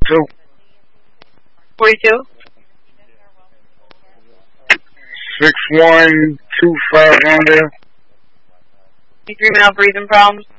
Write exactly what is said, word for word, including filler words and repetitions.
forty-two. Forty-two. Six one two five under. Three male breathing problems.